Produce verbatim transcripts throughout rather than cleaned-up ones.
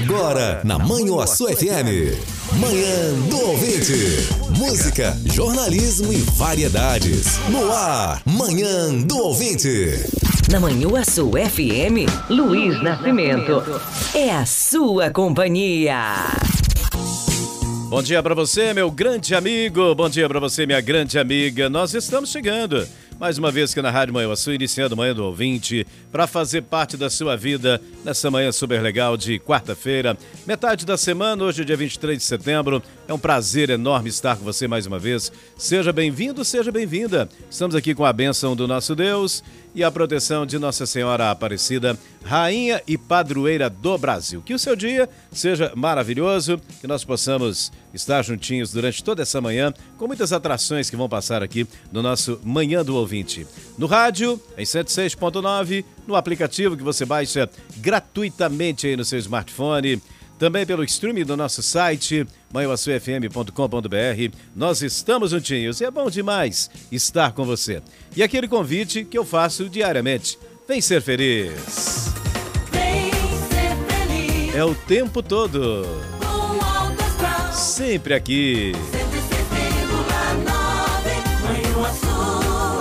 Agora, na Manhuaçu F M. Manhã do Ouvinte. Música, jornalismo e variedades. No ar, Manhã do Ouvinte. Na Manhuaçu F M, Luiz Nascimento. É a sua companhia. Bom dia pra você, meu grande amigo. Bom dia pra você, minha grande amiga. Nós estamos chegando mais uma vez aqui na Rádio Manhuaçu, iniciando o Manhã do Ouvinte, para fazer parte da sua vida nessa manhã super legal de quarta-feira, metade da semana, hoje é dia vinte e três de setembro. É um prazer enorme estar com você mais uma vez. Seja bem-vindo, seja bem-vinda. Estamos aqui com a bênção do nosso Deus e a proteção de Nossa Senhora Aparecida, Rainha e Padroeira do Brasil. Que o seu dia seja maravilhoso, que nós possamos estar juntinhos durante toda essa manhã, com muitas atrações que vão passar aqui no nosso Manhã do Ouvinte. No rádio, em cento e seis ponto nove, no aplicativo que você baixa gratuitamente aí no seu smartphone, também pelo streaming do nosso site, manhuaçu f m ponto com ponto b r. Nós estamos juntinhos e é bom demais estar com você. E aquele convite que eu faço diariamente. Vem ser feliz. Vem ser feliz. É o tempo todo. Com Alto Astral. Sempre aqui. cento e seis vírgula nove, Manhuaçu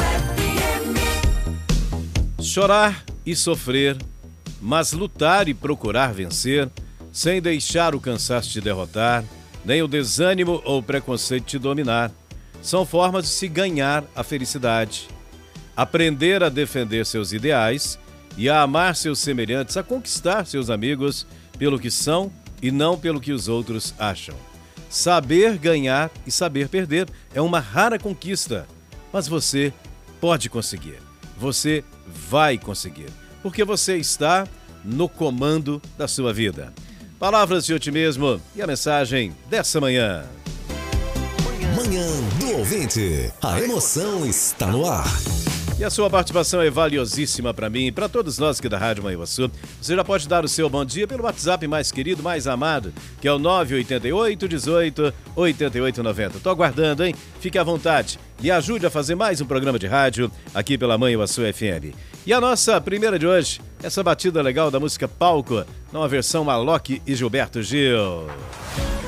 F M. Chorar e sofrer, mas lutar e procurar vencer, sem deixar o cansaço te derrotar, nem o desânimo ou o preconceito te dominar. São formas de se ganhar a felicidade. Aprender a defender seus ideais e a amar seus semelhantes, a conquistar seus amigos pelo que são e não pelo que os outros acham. Saber ganhar e saber perder é uma rara conquista, mas você pode conseguir. Você vai conseguir, porque você está no comando da sua vida. Palavras de otimismo e a mensagem dessa manhã. Manhã do Ouvinte. A emoção está no ar. E a sua participação é valiosíssima para mim e para todos nós aqui da Rádio Manhuaçu. Você já pode dar o seu bom dia pelo WhatsApp mais querido, mais amado, que é o nove oito oito, dezoito, oitenta e oito noventa. Tô aguardando, hein? Fique à vontade e ajude a fazer mais um programa de rádio aqui pela Manhuaçu F M. E a nossa primeira de hoje, essa batida legal da música Palco, numa versão Alok e Gilberto Gil.